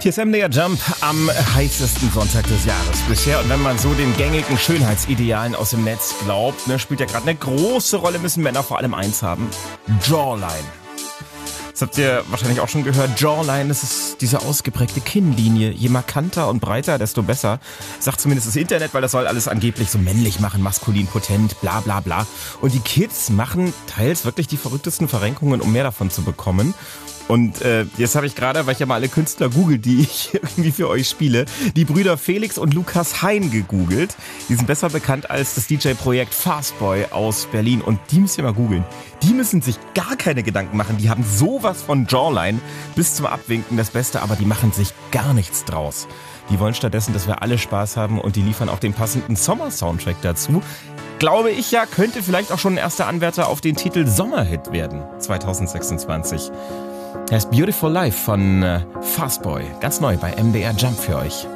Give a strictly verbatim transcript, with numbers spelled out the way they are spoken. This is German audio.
Hier ist M D R Jump am heißesten Sonntag des Jahres bisher. Und wenn man so den gängigen Schönheitsidealen aus dem Netz glaubt, ne, spielt ja gerade eine große Rolle, müssen Männer vor allem eins haben: Jawline. Das habt ihr wahrscheinlich auch schon gehört. Jawline, das ist diese ausgeprägte Kinnlinie. Je markanter und breiter, desto besser. Sagt zumindest das Internet, weil das soll alles angeblich so männlich machen, maskulin, potent, bla bla bla. Und die Kids machen teils wirklich die verrücktesten Verrenkungen, um mehr davon zu bekommen. Und äh, jetzt habe ich gerade, weil ich ja mal alle Künstler google, die ich irgendwie für euch spiele, die Brüder Felix und Lukas Hein gegoogelt. Die sind besser bekannt als das D J-Projekt Fastboy aus Berlin. Und die müsst ihr mal googeln. Die müssen sich gar keine Gedanken machen. Die haben sowas von Jawline bis zum Abwinken das Beste, aber die machen sich gar nichts draus. Die wollen stattdessen, dass wir alle Spaß haben, und die liefern auch den passenden Sommer-Soundtrack dazu. Glaube ich ja, könnte vielleicht auch schon ein erster Anwärter auf den Titel Sommerhit werden, zwanzig sechsundzwanzig. Er ist Beautiful Life von äh, Fastboy. Ganz neu bei M D R Jump für euch.